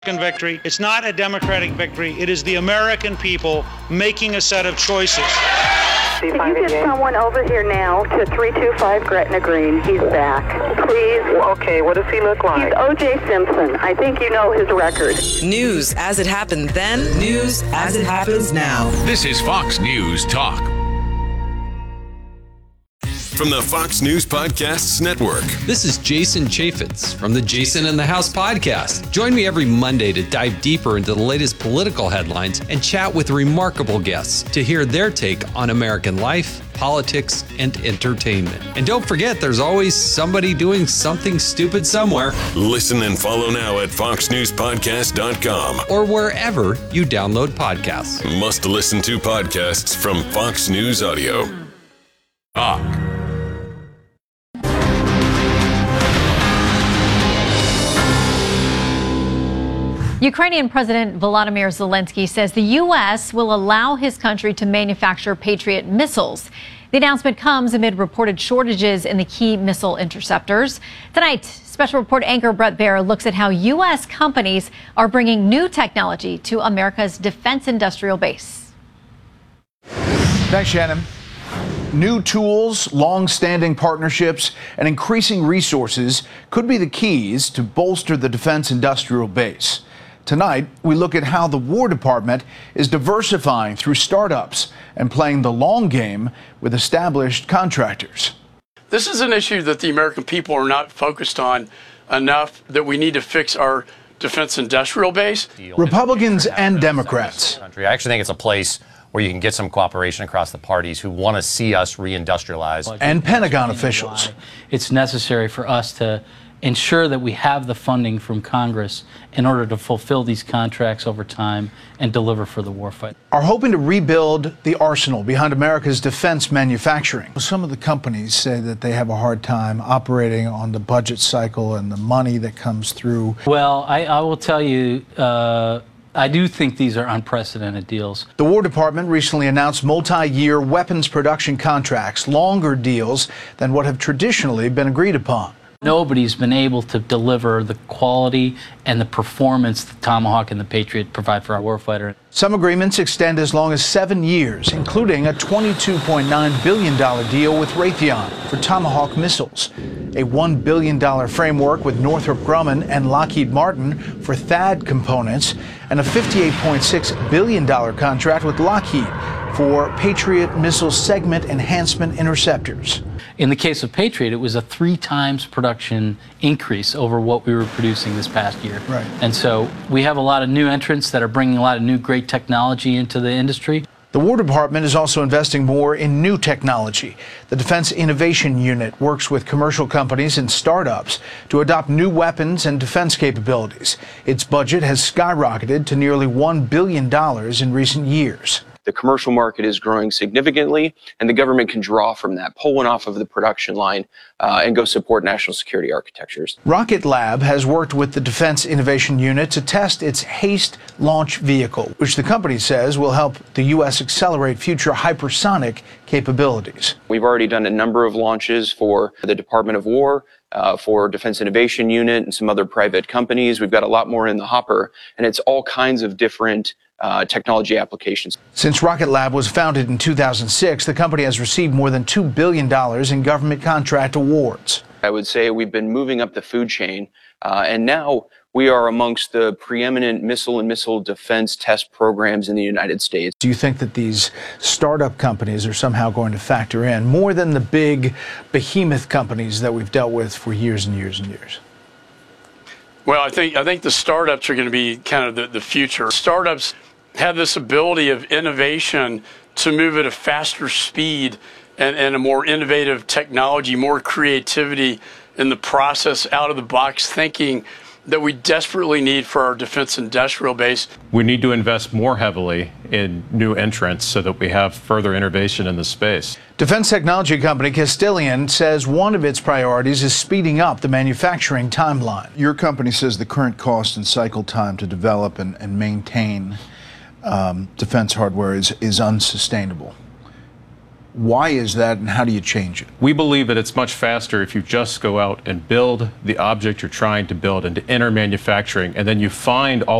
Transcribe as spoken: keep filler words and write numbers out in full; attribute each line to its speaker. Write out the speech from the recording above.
Speaker 1: victory. It's not a Democratic victory. It is the American people making a set of choices.
Speaker 2: Can you get someone over here now to three two five Gretna Green? He's back. Please.
Speaker 3: Okay, what does he look like?
Speaker 2: He's O J Simpson. I think you know his record.
Speaker 4: News as it happened then, news as it happens now.
Speaker 5: This is Fox News Talk.
Speaker 6: From the Fox News Podcasts Network.
Speaker 7: This is Jason Chaffetz from the Jason in the House podcast. Join me every Monday to dive deeper into the latest political headlines and chat with remarkable guests to hear their take on American life, politics, and entertainment. And don't forget, there's always somebody doing something stupid somewhere.
Speaker 6: Listen and follow now at fox news podcast dot com
Speaker 7: or wherever you download podcasts.
Speaker 6: Must listen to podcasts from Fox News Audio.
Speaker 5: Talk.
Speaker 8: Ukrainian President Volodymyr Zelensky says the U S will allow his country to manufacture Patriot missiles. The announcement comes amid reported shortages in the key missile interceptors. Tonight, special report anchor Brett Baer looks at how U S companies are bringing new technology to America's defense industrial base.
Speaker 9: Thanks, Shannon. New tools, long-standing partnerships, and increasing resources could be the keys to bolster the defense industrial base. Tonight, we look at how the War Department is diversifying through startups and playing the long game with established contractors.
Speaker 10: This is an issue that the American people are not focused on enough, that we need to fix our defense industrial base.
Speaker 9: Republicans and Democrats.
Speaker 11: I actually think it's a place where you can get some cooperation across the parties who want to see us reindustrialize.
Speaker 9: And Pentagon officials.
Speaker 12: It's necessary for us to ensure that we have the funding from Congress in order to fulfill these contracts over time and deliver for the warfighter.
Speaker 9: Are hoping to rebuild the arsenal behind America's defense manufacturing. Some of the companies say that they have a hard time operating on the budget cycle and the money that comes through.
Speaker 12: Well, I, I will tell you, uh, I do think these are unprecedented deals.
Speaker 9: The War Department recently announced multi-year weapons production contracts, longer deals than what have traditionally been agreed upon.
Speaker 12: Nobody's been able to deliver the quality and the performance the Tomahawk and the Patriot provide for our warfighter.
Speaker 9: Some agreements extend as long as seven years, including a twenty-two point nine billion dollars deal with Raytheon for Tomahawk missiles, a one billion dollars framework with Northrop Grumman and Lockheed Martin for THAAD components, and a fifty-eight point six billion dollars contract with Lockheed for Patriot missile segment enhancement interceptors.
Speaker 12: In the case of Patriot, it was a three times production increase over what we were producing this past year.
Speaker 9: Right.
Speaker 12: And so we have a lot of new entrants that are bringing a lot of new great technology into the industry.
Speaker 9: The War Department is also investing more in new technology. The Defense Innovation Unit works with commercial companies and startups to adopt new weapons and defense capabilities. Its budget has skyrocketed to nearly one billion dollars in recent years.
Speaker 13: The commercial market is growing significantly, and the government can draw from that, pull one off of the production line, uh, and go support national security architectures.
Speaker 9: Rocket Lab has worked with the Defense Innovation Unit to test its HASTE launch vehicle, which the company says will help the U S accelerate future hypersonic capabilities.
Speaker 13: We've already done a number of launches for the Department of War, uh, for Defense Innovation Unit, and some other private companies. We've got a lot more in the hopper, and it's all kinds of different Uh, technology applications.
Speaker 9: Since Rocket Lab was founded in two thousand six, the company has received more than two billion dollars in government contract awards.
Speaker 13: I would say we've been moving up the food chain, uh, and now we are amongst the preeminent missile and missile defense test programs in the United States.
Speaker 9: Do you think that these startup companies are somehow going to factor in more than the big behemoth companies that we've dealt with for years and years and years?
Speaker 10: Well, I think I think the startups are going to be kind of the, the future. Startups have this ability of innovation to move at a faster speed and, and a more innovative technology, more creativity in the process, out of the box thinking that we desperately need for our defense industrial base.
Speaker 14: We need to invest more heavily in new entrants so that we have further innovation in the space.
Speaker 9: Defense technology company Castilian says one of its priorities is speeding up the manufacturing timeline.
Speaker 15: Your company says the current cost and cycle time to develop and, and maintain um, defense hardware is, is unsustainable. Why is that, and how do you change it?
Speaker 14: We believe that it's much faster if you just go out and build the object you're trying to build and to enter manufacturing, and then you find all